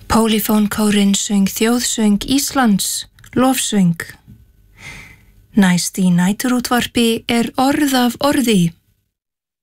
Polyphónkórinn söng þjóðsöng Íslands, lofsöng. Næst í næturútvarpi orð af orði.